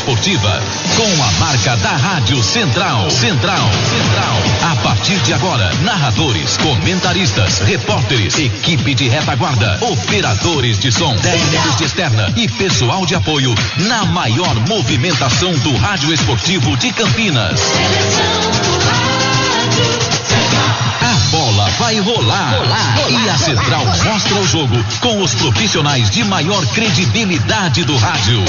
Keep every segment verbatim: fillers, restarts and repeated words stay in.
Esportiva, com a marca da Rádio Central. Central, Central. A partir de agora, narradores, comentaristas, repórteres, equipe de retaguarda, operadores de som, técnicos de externa e pessoal de apoio na maior movimentação do rádio esportivo de Campinas. A bola vai rolar, rolar, rolar e a Central mostra o jogo com os profissionais de maior credibilidade do rádio.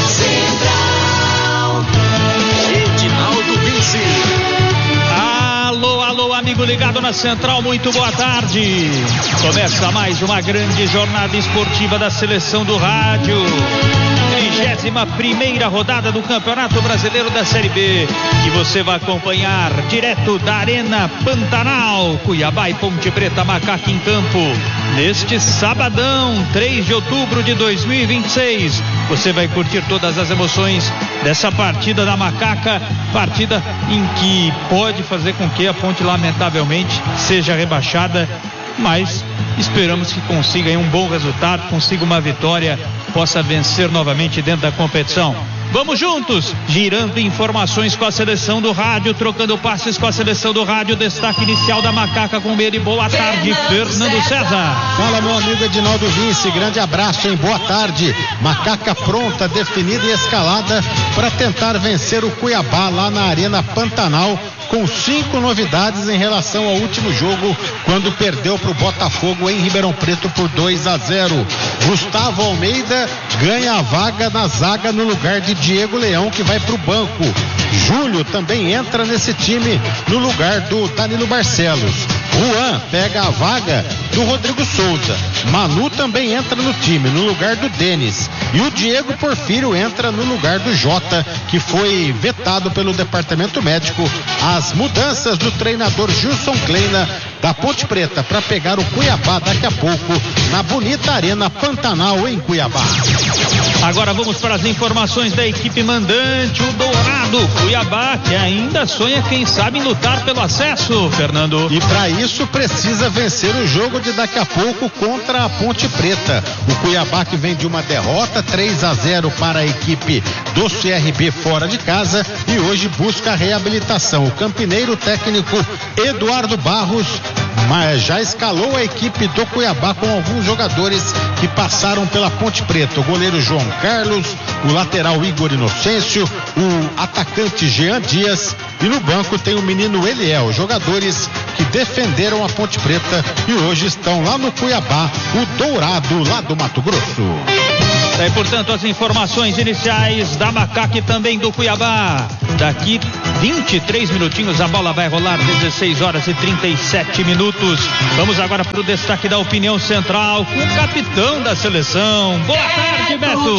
Central. Edinaldo Vinci. Alô, alô, amigo ligado na Central, muito boa tarde. Começa mais uma grande jornada esportiva da Seleção do Rádio. trigésima primeira rodada do Campeonato Brasileiro da Série B, que você vai acompanhar direto da Arena Pantanal, Cuiabá e Ponte Preta, Macaca em campo, neste sabadão, três de outubro de dois mil e vinte e seis. Você vai curtir todas as emoções dessa partida da Macaca, partida em que pode fazer com que a Ponte, lamentavelmente, seja rebaixada, mas esperamos que consiga aí um bom resultado, consiga uma vitória, possa vencer novamente dentro da competição. Vamos juntos, girando informações com a Seleção do Rádio, trocando passes com a Seleção do Rádio. Destaque inicial da Macaca com ele. Boa tarde, Fernando César. Fala, meu amigo Edinaldo Vinci, grande abraço, hein? Boa tarde. Macaca pronta, definida e escalada para tentar vencer o Cuiabá lá na Arena Pantanal, com cinco novidades em relação ao último jogo, quando perdeu para o Botafogo em Ribeirão Preto por dois a zero. Gustavo Almeida ganha a vaga na zaga no lugar de Diego Leão, que vai para o banco. Júlio também entra nesse time no lugar do Danilo Barcelos. Juan pega a vaga do Rodrigo Souza. Manu também entra no time, no lugar do Denis. E o Diego Porfírio entra no lugar do Jota, que foi vetado pelo departamento médico. As mudanças do treinador Gilson Kleina da Ponte Preta para pegar o Cuiabá daqui a pouco na bonita Arena Pantanal em Cuiabá. Agora vamos para as informações da equipe mandante, o Dourado Cuiabá, que ainda sonha, quem sabe, em lutar pelo acesso, Fernando. E para isso precisa vencer o jogo de daqui a pouco contra a Ponte Preta. O Cuiabá, que vem de uma derrota, três a zero para a equipe do C R B fora de casa, e hoje busca a reabilitação. O campineiro técnico Eduardo Barros mas já escalou a equipe do Cuiabá com alguns jogadores que passaram pela Ponte Preta. O goleiro João Carlos, o lateral Igor Inocêncio, o atacante Jean Dias, e no banco tem o menino Eliel, jogadores que defenderam a Ponte Preta e hoje estão lá no Cuiabá, o Dourado, lá do Mato Grosso. É, portanto, as informações iniciais da Macaca e também do Cuiabá. Daqui vinte e três minutinhos a bola vai rolar, dezesseis horas e trinta e sete minutos. Vamos agora para o destaque da opinião central com o capitão da seleção. Boa tarde, Beto.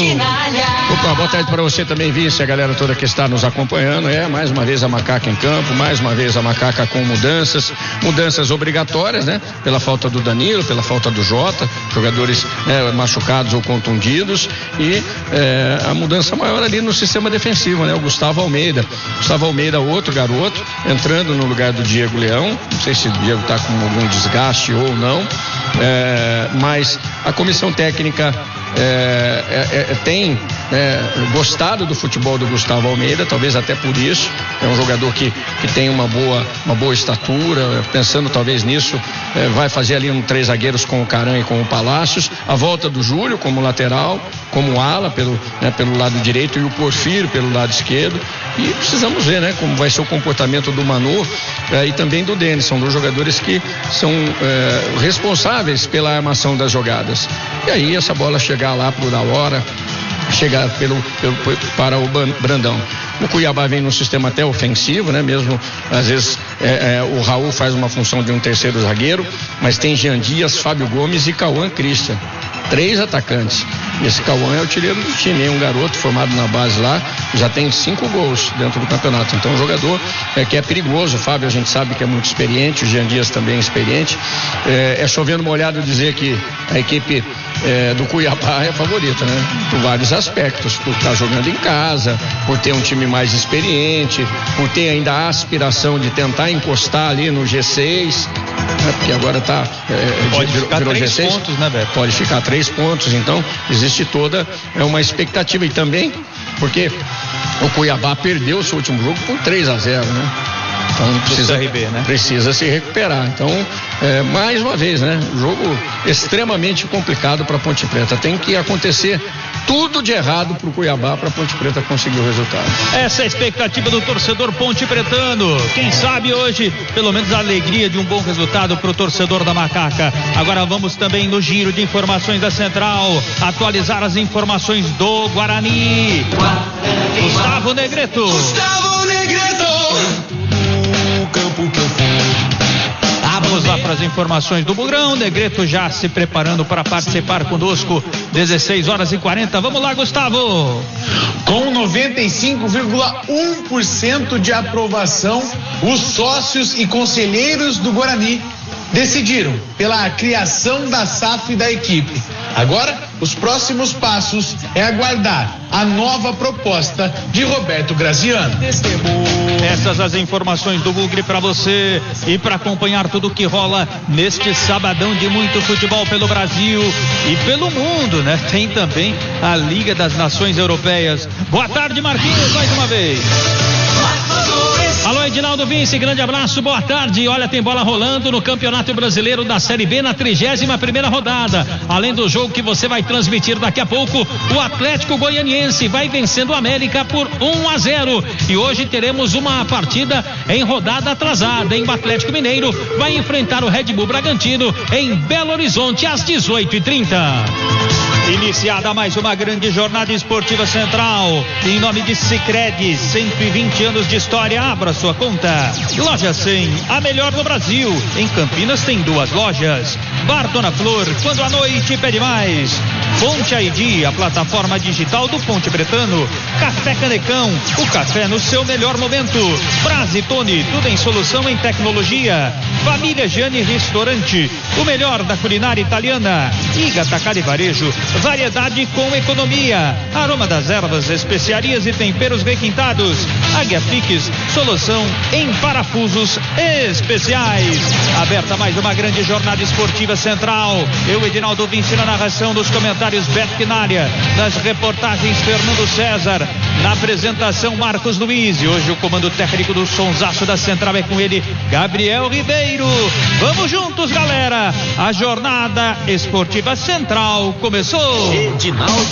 Opa, boa tarde para você também, Vice, a galera toda que está nos acompanhando. É, mais uma vez a Macaca em campo, mais uma vez a Macaca com mudanças, mudanças obrigatórias, né? Pela falta do Danilo, pela falta do Jota, jogadores né, machucados ou contundidos. E é, a mudança maior ali no sistema defensivo, né? O Gustavo Almeida. Gustavo Almeida, outro garoto, entrando no lugar do Diego Leão. Não sei se o Diego está com algum desgaste ou não, é, mas a comissão técnica é, é, é, tem é, gostado do futebol do Gustavo Almeida, talvez até por isso. É um jogador que, que tem uma boa, uma boa estatura, pensando talvez nisso, é, vai fazer ali um três zagueiros com o Caran e com o Palácios, a volta do Júlio como lateral, como ala pelo, né, pelo lado direito, e o Porfírio pelo lado esquerdo. E precisamos ver, né, como vai ser o comportamento do Manu eh, e também do Denis. São dois jogadores que são eh, responsáveis pela armação das jogadas. E aí essa bola chegar lá por da hora, chegar pelo, pelo, para o Brandão. O Cuiabá vem num sistema até ofensivo, né? Mesmo às vezes é, é, o Raul faz uma função de um terceiro zagueiro, mas tem Jean Dias, Fábio Gomes e Cauã Christian. Três atacantes. E esse Cauã é o artilheiro do time, é um garoto formado na base lá, já tem cinco gols dentro do campeonato. Então, um jogador é, que é perigoso. O Fábio a gente sabe que é muito experiente, o Jean Dias também é experiente. É, é chovendo molhado dizer que a equipe é, do Cuiabá é a favorita, né? Por vários aspectos, por estar jogando em casa, por ter um time mais experiente, por ter ainda a aspiração de tentar encostar ali no G seis, né? Porque agora tá é, pode virou, ficar virou três G seis, pontos, né, Beto? Pode ficar três pontos, então existe toda é, uma expectativa. E também porque O Cuiabá perdeu o seu último jogo por três a zero, né? Então precisa, C R B, né? precisa se recuperar. Então, é, mais uma vez, né? Jogo extremamente complicado para Ponte Preta. Tem que acontecer tudo de errado para o Cuiabá, para Ponte Preta conseguir o resultado. Essa é a expectativa do torcedor ponte pretano. Quem sabe hoje, pelo menos a alegria de um bom resultado para o torcedor da Macaca. Agora vamos também no giro de informações da Central, atualizar as informações do Guarani. Gustavo Negreto. Gustavo Negreto. No campo que eu fui. Vamos lá para as informações do Bugrão. Negreto já se preparando para participar conosco. dezesseis horas e quarenta. Vamos lá, Gustavo. Com noventa e cinco vírgula um por cento de aprovação, os sócios e conselheiros do Guarani decidiram pela criação da S A F da equipe. Agora, os próximos passos é aguardar a nova proposta de Roberto Graziano. Essas as informações do Bugre para você e para acompanhar tudo o que rola neste sabadão de muito futebol pelo Brasil e pelo mundo, né? Tem também a Liga das Nações Europeias. Boa tarde, Marquinhos, mais uma vez. Alô, Edinaldo Vince, grande abraço, boa tarde. Olha, tem bola rolando no Campeonato Brasileiro da Série B na trigésima primeira rodada. Além do jogo que você vai transmitir daqui a pouco, o Atlético Goianiense vai vencendo o América por um a zero. E hoje teremos uma partida em rodada atrasada, hein? O Atlético Mineiro vai enfrentar o Red Bull Bragantino em Belo Horizonte às dezoito e trinta. Iniciada mais uma grande jornada esportiva Central. Em nome de Sicredi, cento e vinte anos de história, abra sua conta. Loja cem, a melhor do Brasil. Em Campinas tem duas lojas. Bar Dona Flor, quando a noite pede mais. Ponte I D, a plataforma digital do Ponte Pretano. Café Canecão, o café no seu melhor momento. Brasitone, tudo em solução em tecnologia. Família Gianni Restaurante, o melhor da culinária italiana. Iga Atacado e Varejo, variedade com economia. Aroma das ervas, especiarias e temperos requintados. Águia Fix, solução em parafusos especiais. Aberta mais uma grande jornada esportiva Central. Eu, Edinaldo Vinci, na narração, dos comentários Beto Quinalha, nas reportagens Fernando César, na apresentação Marcos Luiz. E hoje o comando técnico do sonsaço da Central é com ele, Gabriel Ribeiro. Vamos juntos, galera. A jornada esportiva Central começou. Edinaldo